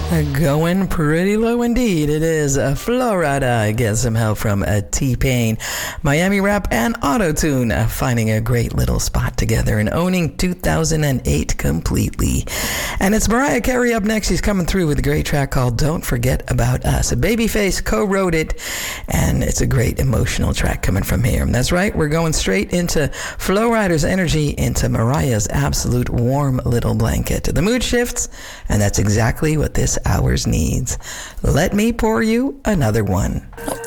Going pretty low indeed. It is Florida. Get some help from T-Pain. Miami Rap and Auto-Tune finding a great little spot together and owning 2008 completely. And it's Mariah Carey up next. She's coming through with a great track called Don't Forget About Us. Babyface co-wrote it, and it's a great emotional track coming from here. And that's right, we're going straight into Flow Rider's energy, into Mariah's absolute warm little blanket. The mood shifts, and that's exactly what this hours needs. Let me pour you another one.